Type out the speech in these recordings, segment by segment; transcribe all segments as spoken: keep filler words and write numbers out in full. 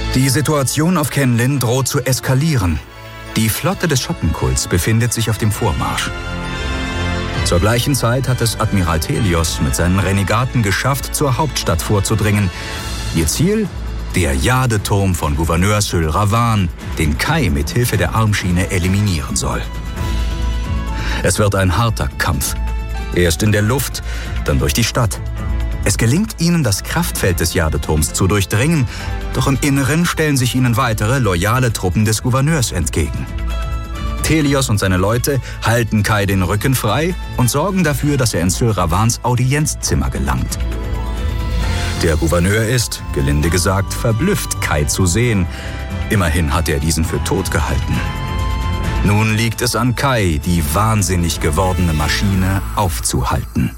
Die Situation auf Kenlin droht zu eskalieren. Die Flotte des Schottenkults befindet sich auf dem Vormarsch. Zur gleichen Zeit hat es Admiral Thelios mit seinen Renegaten geschafft, zur Hauptstadt vorzudringen. Ihr Ziel? Der Jadeturm von Gouverneur Syl Ravan, den Kai mit Hilfe der Armschiene eliminieren soll. Es wird ein harter Kampf. Erst in der Luft, dann durch die Stadt. Es gelingt ihnen, das Kraftfeld des Jadeturms zu durchdringen, doch im Inneren stellen sich ihnen weitere loyale Truppen des Gouverneurs entgegen. Thelios und seine Leute halten Kai den Rücken frei und sorgen dafür, dass er in Syl Ravans Audienzzimmer gelangt. Der Gouverneur ist, gelinde gesagt, verblüfft, Kai zu sehen. Immerhin hat er diesen für tot gehalten. Nun liegt es an Kai, die wahnsinnig gewordene Maschine aufzuhalten.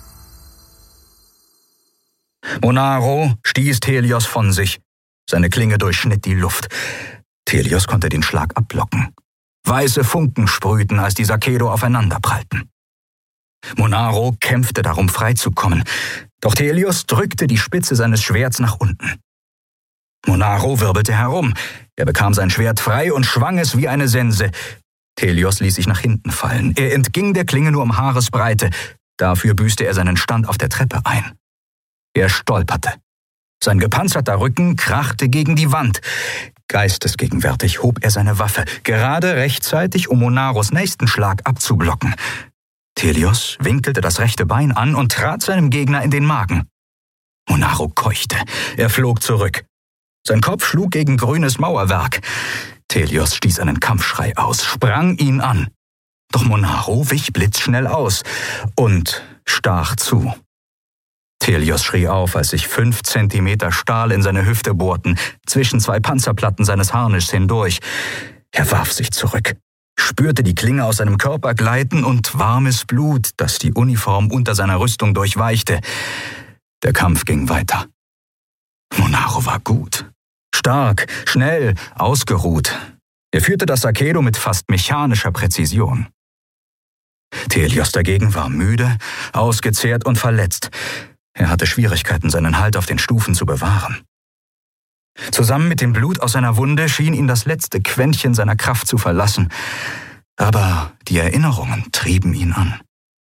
Monaro stieß Thelios von sich. Seine Klinge durchschnitt die Luft. Thelios konnte den Schlag abblocken. Weiße Funken sprühten, als die Sakedo aufeinanderprallten. Monaro kämpfte darum, freizukommen. Doch Thelios drückte die Spitze seines Schwerts nach unten. Monaro wirbelte herum. Er bekam sein Schwert frei und schwang es wie eine Sense. Thelios ließ sich nach hinten fallen. Er entging der Klinge nur um Haaresbreite. Dafür büßte er seinen Stand auf der Treppe ein. Er stolperte. Sein gepanzerter Rücken krachte gegen die Wand. Geistesgegenwärtig hob er seine Waffe, gerade rechtzeitig, um Monaros nächsten Schlag abzublocken. Thelios winkelte das rechte Bein an und trat seinem Gegner in den Magen. Monaro keuchte. Er flog zurück. Sein Kopf schlug gegen grünes Mauerwerk. Thelios stieß einen Kampfschrei aus, sprang ihn an. Doch Monaro wich blitzschnell aus und stach zu. Thelios schrie auf, als sich fünf Zentimeter Stahl in seine Hüfte bohrten, zwischen zwei Panzerplatten seines Harnischs hindurch. Er warf sich zurück, spürte die Klinge aus seinem Körper gleiten und warmes Blut, das die Uniform unter seiner Rüstung durchweichte. Der Kampf ging weiter. Monaro war gut. Stark, schnell, ausgeruht. Er führte das Sakedo mit fast mechanischer Präzision. Thelios dagegen war müde, ausgezehrt und verletzt. Er hatte Schwierigkeiten, seinen Halt auf den Stufen zu bewahren. Zusammen mit dem Blut aus seiner Wunde schien ihn das letzte Quäntchen seiner Kraft zu verlassen. Aber die Erinnerungen trieben ihn an.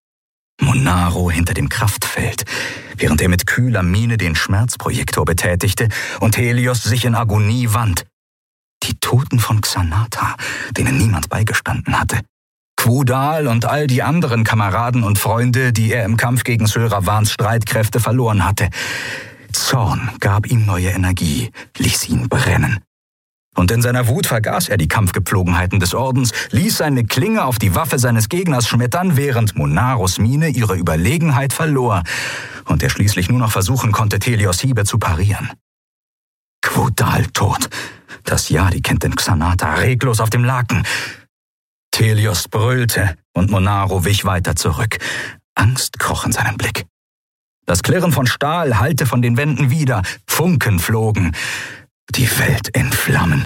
Monaro hinter dem Kraftfeld, während er mit kühler Miene den Schmerzprojektor betätigte und Thelios sich in Agonie wand. Die Toten von Xanata, denen niemand beigestanden hatte. Quodal und all die anderen Kameraden und Freunde, die er im Kampf gegen Syl Ravans Streitkräfte verloren hatte. Zorn gab ihm neue Energie, ließ ihn brennen. Und in seiner Wut vergaß er die Kampfgepflogenheiten des Ordens, ließ seine Klinge auf die Waffe seines Gegners schmettern, während Monaros Miene ihre Überlegenheit verlor und er schließlich nur noch versuchen konnte, Thelios Hiebe zu parieren. Quodal tot. Das Yadi-Kind in Xanata reglos auf dem Laken. Thelios brüllte und Monaro wich weiter zurück. Angst kroch in seinen Blick. Das Klirren von Stahl hallte von den Wänden wider, Funken flogen. Die Welt in Flammen.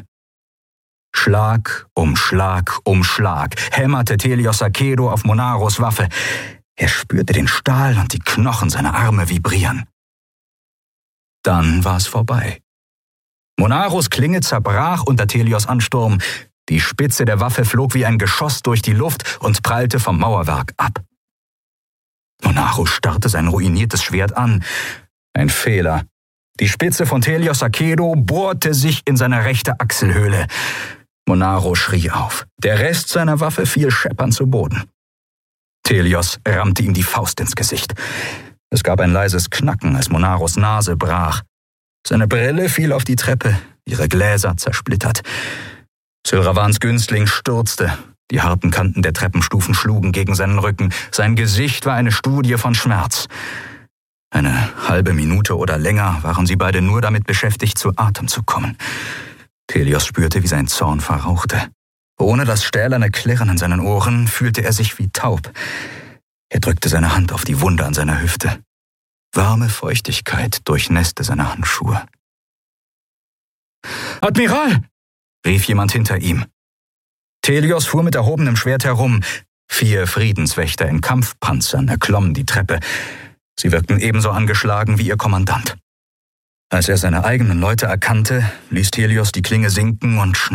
Schlag um Schlag um Schlag hämmerte Thelios Sakedo auf Monaros Waffe. Er spürte den Stahl und die Knochen seiner Arme vibrieren. Dann war es vorbei. Monaros Klinge zerbrach unter Thelios Ansturm. Die Spitze der Waffe flog wie ein Geschoss durch die Luft und prallte vom Mauerwerk ab. Monaro starrte sein ruiniertes Schwert an. Ein Fehler. Die Spitze von Thelios Sakedo bohrte sich in seine rechte Achselhöhle. Monaro schrie auf. Der Rest seiner Waffe fiel scheppernd zu Boden. Thelios rammte ihm die Faust ins Gesicht. Es gab ein leises Knacken, als Monaros Nase brach. Seine Brille fiel auf die Treppe, ihre Gläser zersplittert. Syl Ravans Günstling stürzte. Die harten Kanten der Treppenstufen schlugen gegen seinen Rücken. Sein Gesicht war eine Studie von Schmerz. Eine halbe Minute oder länger waren sie beide nur damit beschäftigt, zu Atem zu kommen. Thelios spürte, wie sein Zorn verrauchte. Ohne das stählerne Klirren in seinen Ohren fühlte er sich wie taub. Er drückte seine Hand auf die Wunde an seiner Hüfte. Warme Feuchtigkeit durchnässte seine Handschuhe. »Admiral!« rief jemand hinter ihm. Thelios fuhr mit erhobenem Schwert herum. Vier Friedenswächter in Kampfpanzern erklommen die Treppe. Sie wirkten ebenso angeschlagen wie ihr Kommandant. Als er seine eigenen Leute erkannte, ließ Helios die Klinge sinken und